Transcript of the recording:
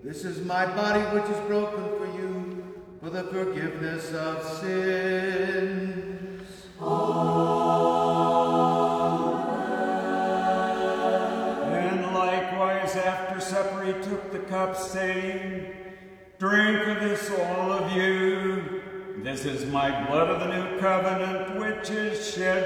This is my body which is broken for you, for the forgiveness of sins. And likewise after supper he took the cup, saying, Drink of this, all of you. This is my blood of the new covenant, which is shed